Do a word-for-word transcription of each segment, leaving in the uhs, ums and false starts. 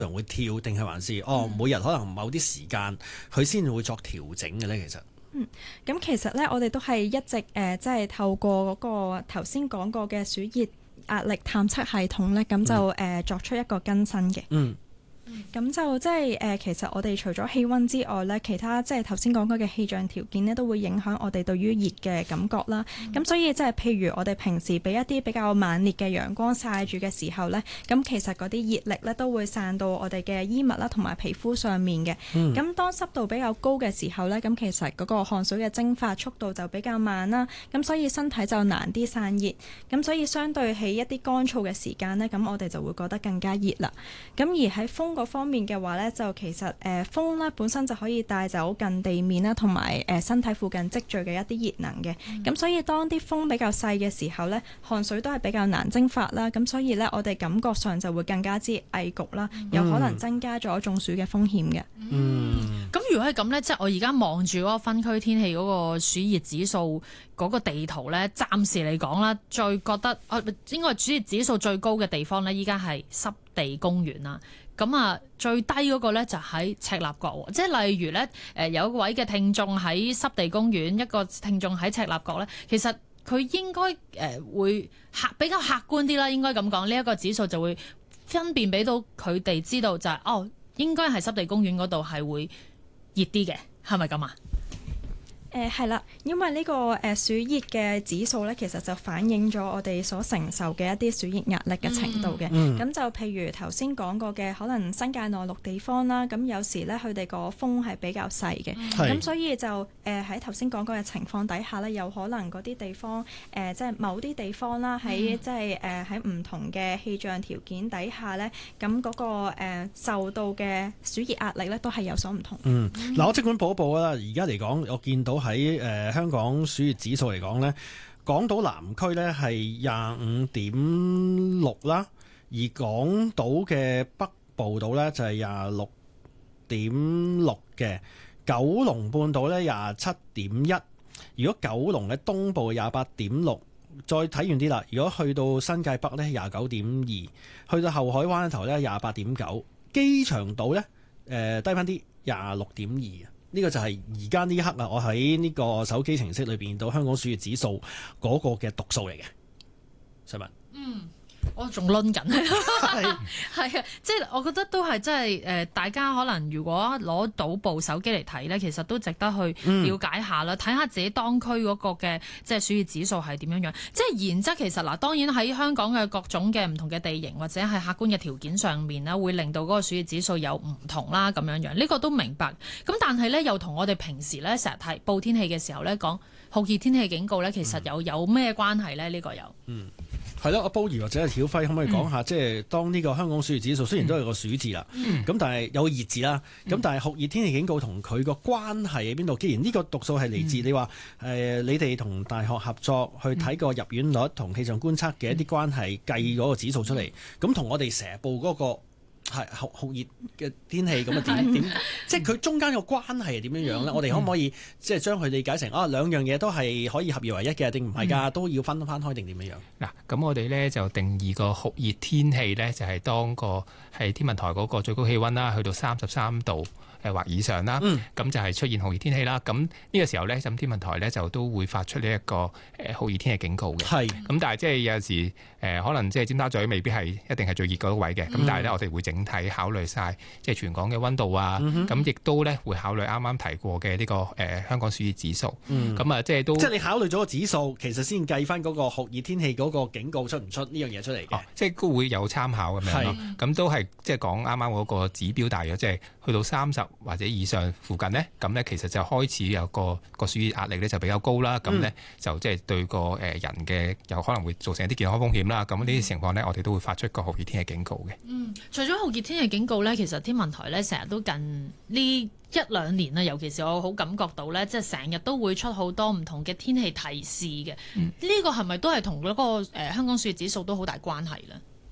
常會跳，定係還是哦每日可能某啲時間佢先會作調整嘅咧？其實嗯，咁其實咧，我哋都係一直誒、呃，即係透過嗰個頭先講過嘅暑熱壓力探測系統咧，咁就誒、呃、作出一個更新嘅。嗯。咁就即係誒，其實我哋除咗氣温之外咧，其他即係頭先講過嘅氣象條件呢，都會影響我哋對於熱嘅感覺啦。咁、嗯、所以即係譬如我哋平時俾一啲比較猛烈嘅陽光曬住嘅時候呢，咁其實嗰啲熱力呢都會散到我哋嘅衣物啦同埋皮膚上面嘅。咁、嗯、當濕度比較高嘅時候呢，咁其實嗰個汗水嘅蒸發速度就比較慢啦。咁所以身體就難啲散熱。咁所以相對起一啲乾燥嘅時間呢，咁我哋就會覺得更加熱啦。咁而喺風個方面嘅話咧，就其實誒、呃、風咧本身就可以帶走近地面啦，同埋誒身體附近積聚嘅一啲熱能嘅。咁、嗯、所以當啲風比較細嘅時候咧，汗水都係比較難蒸發啦。咁所以咧，我哋感覺上就會更加之翳焗啦，嗯、有可能增加咗中暑嘅風險嘅。 嗯，咁、嗯、如果係咁咧，即係我而家望住嗰個分區天氣嗰個暑熱指數嗰個地圖咧，暫時嚟講啦，最覺得啊應該係暑熱指數最高嘅地方咧，依家係濕地公園啦。咁啊，最低嗰個咧就喺赤鱲角喎，即係例如咧，誒有一位嘅聽眾喺濕地公園，一個聽眾喺赤鱲角咧，其實佢應該誒會客比較客觀啲啦，應該咁講，呢一個指數就會分辨俾到佢哋知道就係、是、哦，應該係濕地公園嗰度係會熱啲嘅，係咪咁啊？ 誒係啦，因為呢、呢個誒、呃、暑熱嘅指數咧，其實就反映咗我哋所承受嘅一啲暑熱壓力嘅程度嘅。咁、嗯嗯、就譬如頭先講過嘅，可能新界內陸地方啦，咁有時咧佢哋個風係比較細嘅，咁、嗯、所以就誒喺頭先講過嘅情況底下咧，有可能嗰啲地方誒、呃、即係某啲地方啦，喺、嗯、即係誒喺唔同嘅氣象條件底下咧，咁嗰、嗰個、呃、受到嘅暑熱壓力咧都係有所唔同。嗯， 嗱、嗯、我即管報一報啦，而家嚟講，我見到。喺誒、呃、香港暑熱指數嚟講呢，港島南區呢係廿五點六啦，而港島嘅北部島呢就係廿六點六嘅，九龍半島呢廿七點一，如果九龍嘅東部廿八點六，再睇遠啲啦，如果去到新界北呢廿九點二，去到後海灣頭呢廿八點九，機場島呢誒、呃、低翻啲廿六點二。呢個就係而家呢一刻啊！我喺呢個手機程式裏邊到香港暑熱指數嗰個嘅讀數嚟嘅，想問。嗯， 我仲攆緊係啊，即係我覺得都係真係誒，大家可能如果攞到部手機嚟睇咧，其實都值得去了解下啦，睇下自己當區嗰個嘅即係暑熱指數係點樣樣。即係然則其實嗱，當然喺香港嘅各種嘅唔同嘅地形或者係客觀嘅條件上面咧，會令到嗰個暑熱指數有唔同啦咁樣樣。呢個都明白。咁但係咧，又同我哋平時咧成日睇報天氣嘅時候咧講酷熱天氣警告咧，其實有有咩關係咧？呢個有嗯。 係咯，阿煲兒或者阿曉輝可唔可以講下，嗯、即係當呢個香港暑熱指數雖然都係個暑字啦，咁、嗯、但係有個熱字啦，咁、嗯、但係酷熱天氣警告同佢個關係喺邊度？既然呢個讀數係嚟自、嗯、你話誒、呃，你哋同大學合作去睇個入院率同氣象觀測嘅一啲關係，計嗰個指數出嚟，咁同我哋成日報嗰個。係酷酷熱嘅天氣咁啊？點點即係佢中間個關係係點樣樣咧？嗯、我哋可唔可以即係將佢理解成啊兩樣嘢都係可以合二為一嘅，定唔係㗎？都要分翻開定點樣樣？ 嗱，咁我哋咧就定義個酷熱天氣咧，就係、是、當個係天文台嗰個最高氣温啦，去到三十三度誒或以上啦，咁、嗯、就係出現酷熱天氣啦。咁呢個時候咧，咁天文台咧就都會發出呢一個誒酷熱天氣警告嘅。係咁，但係即係有時誒、呃、可能即係尖沙咀未必係一定係最熱嗰位嘅。咁、嗯、但係咧，我哋會整體考慮晒即係全港嘅温度啊。咁亦、嗯、都咧會考慮啱啱提過嘅呢、這個誒、呃、香港暑熱指數。咁、嗯、啊，即係都即係你考慮咗個指數，其實先計翻嗰個酷熱天氣嗰個警告出唔出呢樣嘢出嚟嘅、哦。即係都會有參考咁樣咯。咁是都係即係講啱啱嗰個指標大約，即係去到三十或者以上附近呢，咁呢其實就開始有個個暑熱壓力呢就比較高啦。咁呢、嗯、就即係對個誒人嘅有可能會造成一啲健康風險啦。咁呢啲情況呢，我哋都會發出個酷熱天氣警告嘅。 嗯，除咗酷熱天氣警告呢，其實天文台呢成日都近呢一兩年啦，尤其是我好感覺到呢，即係成日都會出好多唔同嘅天氣提示嘅。呢、嗯、個係咪都係同嗰個誒香港暑熱指數都好大關係呢？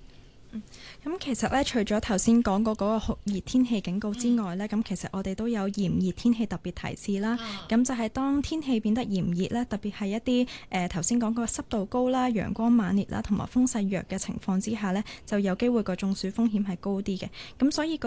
咁其實咧，除咗頭先講過嗰個酷熱天氣警告之外咧，咁、嗯、其實我哋都有炎熱天氣特別提示啦。咁、啊、就係當天氣變得炎熱咧，特別係一啲誒頭先講過濕度高啦、陽光猛烈啦，同埋風勢弱嘅情況之下咧，就有機會個中暑風險係高啲嘅。咁所以